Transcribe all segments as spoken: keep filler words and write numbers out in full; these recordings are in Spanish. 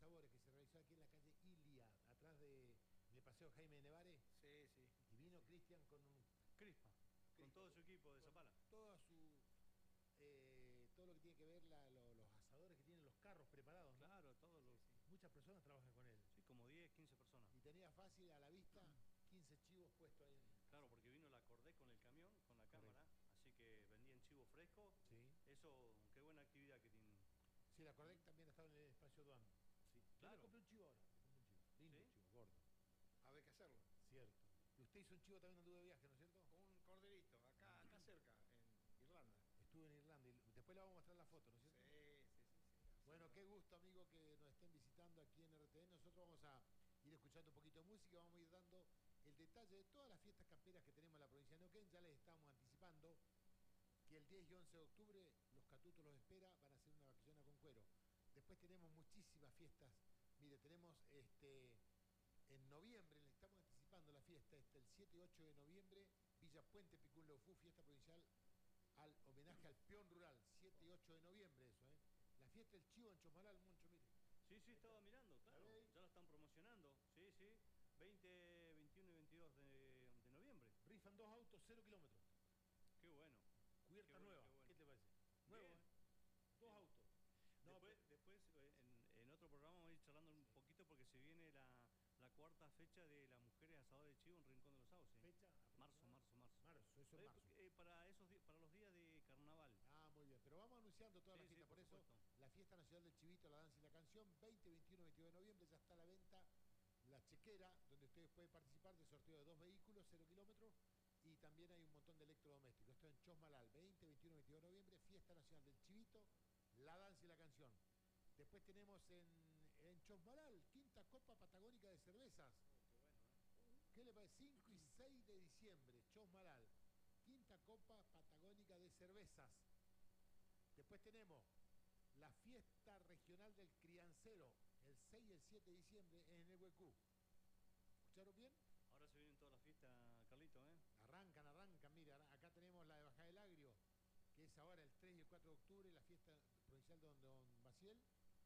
Sabores que se realizó aquí en la calle Ilia, atrás de, del Paseo Jaime de Nevares. Sí, sí. Y vino Cristian con un... Crispa, con todo su equipo de Zapala. Toda su... Eh, todo lo que tiene que ver la, lo, los asadores que tienen los carros preparados, ¿no? Claro, todos los... Sí, sí. Muchas personas trabajan con él. Sí, como diez, quince personas. Y tenía fácil a la vista quince chivos puestos ahí en... Claro, porque vino la Cordé con el camión, con la Correcto. cámara, así que vendían chivo fresco. Sí. Eso, qué buena actividad que tienen. Sí, la Cordec también estaba en el espacio Duan. Sí. Claro. Yo le compré un chivo ahora. Le compré un chivo. Lindo ¿Sí? chivo, gordo. Había que hacerlo. Cierto. Y usted hizo un chivo también anduvo de viaje, ¿no es cierto? Un corderito, acá, acá cerca, en Irlanda. Estuve en Irlanda y después le vamos a mostrar la foto, ¿no es cierto? Sí, sí, sí, sí. Bueno, qué gusto, amigo, que nos estén visitando aquí en R T N. Nosotros vamos a ir escuchando un poquito de música, vamos a ir dando el detalle de todas las fiestas camperas que tenemos en la provincia de Neuquén. Ya les estamos anticipando que el diez y once de octubre los Catutos los espera, van a hacer una vacación con cuero. Después tenemos muchísimas fiestas. Mire, tenemos este en noviembre, le estamos anticipando la fiesta, este, el siete y ocho de noviembre, Villa Puente Picún Leufú, fiesta provincial al homenaje al peón rural, siete y ocho de noviembre eso, ¿eh? La fiesta del chivo en Chosmalal, Moncho, mire. Sí, sí, estaba mirando, claro. Ya lo están promocionando. Sí, sí. veinte, veintiuno y veintidós de, de noviembre. Rifan dos autos, cero kilómetros. Qué bueno. Cubierta Qué bueno, nueva. qué bueno. ¿Qué te parece? Nuevo, Bien. ¿eh? Dos Bien. autos. No, después, pero... después en, en otro programa vamos a ir charlando un poquito porque se viene la, la cuarta fecha de las mujeres asadoras de chivo en Rincón de los Sauces. ¿Fecha? Marzo, marzo, marzo. Marzo, eso es Eh, marzo. eh, para, esos, di- para los días de carnaval. Ah, muy bien. Pero vamos anunciando toda Sí, la fiesta. sí, por por eso, supuesto. la fiesta nacional del chivito, la danza y la canción, veinte, veintiuno, veintidós de noviembre, ya está a la venta la chequera, donde ustedes pueden participar de sorteo de dos vehículos, cero kilómetros, y también hay un montón de electrodomésticos. Esto en Chosmalal, veinte, veintiuno, veintidós de noviembre, fiesta nacional del chivito, la danza y la canción. Después tenemos en, en Chosmalal, quinta Copa Patagónica de Cervezas. Oh, qué bueno, ¿eh? ¿Qué le parece? cinco y seis de diciembre, Chosmalal, quinta Copa Patagónica de Cervezas. Después tenemos la fiesta regional del criancero, el seis y el siete de diciembre en el Huecú. ¿Escucharon bien? Ahora se vienen todas las fiestas, Carlito, ¿eh? Arrancan, arrancan, mira, acá tenemos la de Bajada del Agrio, que es ahora el tres y el cuatro de octubre, la fiesta provincial de Don, Don Baciel.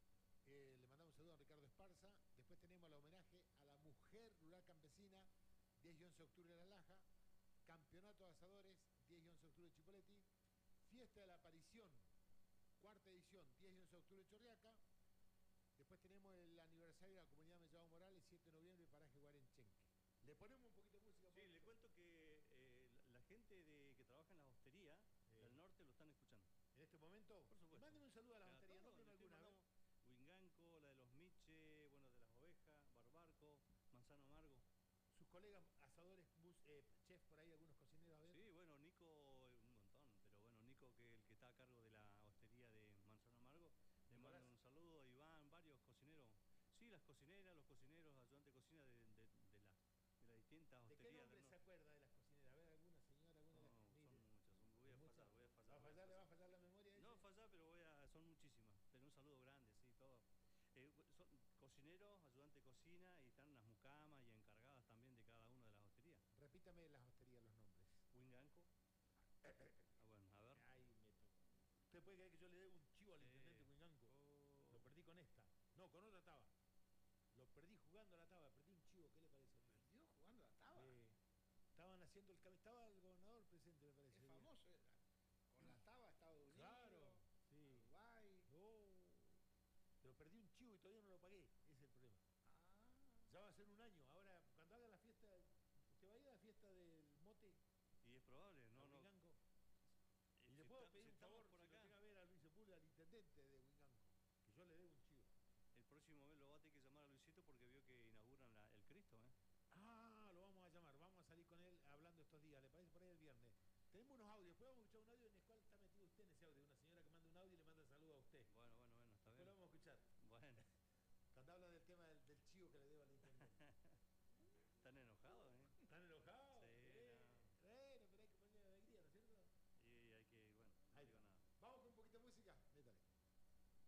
Eh, le mandamos un saludo a Ricardo Esparza. Después tenemos el homenaje a la mujer rural campesina, diez y once de octubre en La Laja. Campeonato de Asadores, diez y once de octubre en Chipoleti. Fiesta de la Aparición, cuarta edición, diez y once de octubre en Chorriaca. Después tenemos el aniversario de la comunidad Mellado Morales, siete de noviembre, paraje Guarenchenque. Le ponemos un poquito de música. Sí, le cuento que eh, la, la gente de, que trabaja en la hostería Sí. del norte lo están escuchando. En este momento, Por supuesto. mándeme un saludo a la A hostería, todos, ¿no? le estoy alguna vez. mandando Winganco, la de los Miche, bueno, de las ovejas, Barbarco, Manzano Amargo. Sus colegas asadores, bus, eh, chef por ahí, algunos cocineros, a ver. Sí, bueno, Nico, eh, un montón, pero bueno, Nico, que el que está a cargo de la hostería de Manzano Amargo, le Nicolás. mando un saludo, Iván, varios cocineros. Sí, las cocineras, los cocineros, ayudantes de cocina de, de, de, la, de las distintas ¿De qué hosterías nombre del se norte. acuerda de las cocineras? A ver, alguna señora, alguna de las No, que mire. son muchas, son- voy a Muchas. fallar, voy a fallar. ¿Va a voy a fallar, le va a fallar. fallar la memoria? No ese? fallar, pero voy a, son muchísimas. Pero un saludo grande, sí, todo. Eh, son cocineros, ayudantes de cocina y están las mucamas y encargadas también de cada una de las hosterías. Repítame las hosterías, los nombres. Winganco. Ah, bueno, a ver. Ay, me tocó. ¿Usted puede creer que yo le debo un chivo al Sí. intendente Winganco? Oh. Lo perdí con esta. No, con otra taba. Lo perdí jugando a la taba, perdí un chivo, ¿qué le parece? ¿Perdió jugando la taba? Eh, estaban haciendo el cam- estaba el gobernador presente, me parece. Es famoso, era. Con la taba, Estados Unidos, Claro, sí. Uruguay. Oh, pero perdí un chivo y todavía no lo pagué, ese es el problema. Ah, Ya va a ser un año. Ahora, cuando haga la fiesta, ¿usted va a ir a la fiesta del mote? Y es probable, no, a no. Winganco? Eh, Y le si puedo está- pedir si un estamos favor, por si lo acá. llega a ver a Luis Sepúlveda, al intendente de Winganco, que yo le debo un chivo. El próximo mes lo va a tener que llamar a Luisito porque vio que inauguran la- el Cristo, ¿eh? Ah, lo vamos a llamar, vamos a salir con él hablando estos días, ¿le parece? Por ahí el viernes. Tenemos unos audios, podemos escuchar un audio en el cual está metido usted en ese audio, una señora que manda un audio y le manda saludos a usted. Bueno, bueno, bueno, está Después bien. lo vamos a escuchar. Bueno. Cuando habla del tema del,